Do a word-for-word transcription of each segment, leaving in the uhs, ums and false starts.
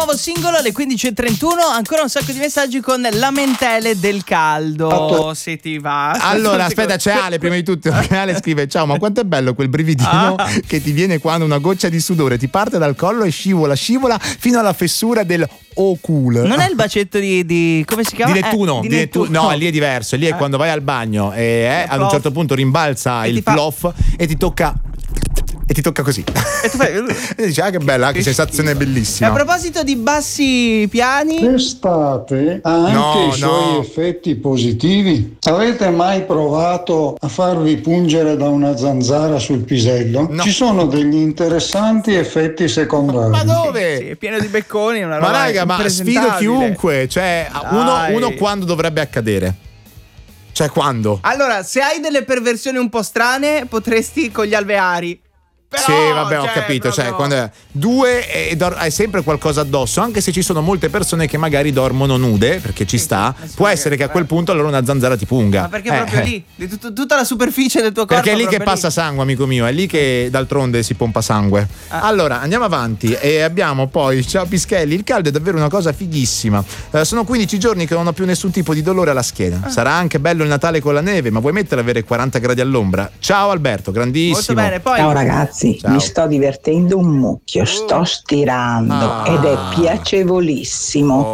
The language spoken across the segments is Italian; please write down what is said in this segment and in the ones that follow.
Nuovo singolo alle quindici e trentuno, ancora un sacco di messaggi con lamentele del caldo. Fatto. Se ti va. Allora, aspetta, c'è Ale prima di tutto. Ale scrive: ciao, ma quanto è bello quel brividino Ah. che ti viene quando una goccia di sudore ti parte dal collo e scivola, scivola fino alla fessura del ocul. Non è il bacetto di, di come si chiama? Di Nettuno, Eh, di di Nettuno. Nettuno. No, lì è diverso. Lì è Eh. quando vai al bagno e eh, ad un plof. certo punto rimbalza E il ti fa- plof e ti tocca. E ti tocca così. E tu fai. E dici: ah, che bella, che sensazione E a bellissima. proposito di bassi piani, L'estate ha anche No, i suoi no. effetti positivi. Avete mai provato a farvi pungere da una zanzara sul pisello? No. Ci sono degli interessanti effetti secondari. Ma dove? sì, è pieno di becconi, una Ma roba raga, ma sfido impresentabile. chiunque. Cioè, uno, Dai. uno quando dovrebbe accadere? Cioè, quando? Allora, se hai delle perversioni un po' strane, potresti con gli alveari. Però, sì, vabbè, ho cioè, capito. proprio- Cioè, quando è due e dor- hai sempre qualcosa addosso, anche se ci sono molte persone che magari dormono nude, perché ci sta. sì, Può sì, essere che a eh. quel punto allora una zanzara ti punga. Ma perché Eh, proprio eh. lì, di tut- tutta la superficie del tuo corpo. Perché è lì che proprio passa sangue, amico mio, è lì che d'altronde si pompa sangue. Ah. Allora, andiamo avanti e abbiamo poi, ciao Pischelli, il caldo è davvero una cosa fighissima. Eh, sono quindici giorni che non ho più nessun tipo di dolore alla schiena. Ah. Sarà anche bello il Natale con la neve, ma vuoi mettere a avere quaranta gradi all'ombra? Ciao Alberto, grandissimo. Molto bene, poi Ciao ragazzi, Ciao. mi sto divertendo un mucchio, sto stirando Ah. ed è piacevolissimo. Oh,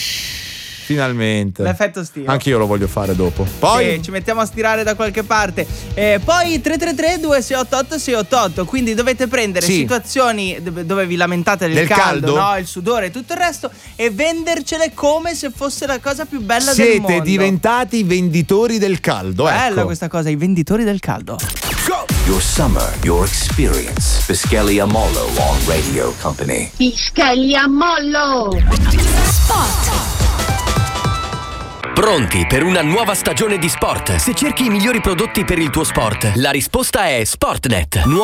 finalmente. l'effetto stiro. Anche io lo voglio fare dopo. Poi Sì, ci mettiamo a stirare da qualche parte. Eh, poi tre tre tre due sei otto otto sei otto otto. Quindi dovete prendere Sì. situazioni dove, dove vi lamentate del, Del caldo? no? Il sudore e tutto il resto, e vendercele come se fosse la cosa più bella del siete mondo. diventati venditori del caldo. Bella Ecco. questa cosa, i venditori del caldo. Your summer, your experience. Pischelli Amollo on Radio Company. Pischelli a mollo! Pronti per una nuova stagione di sport? Se cerchi i migliori prodotti per il tuo sport, la risposta è Sportnet. Nuovo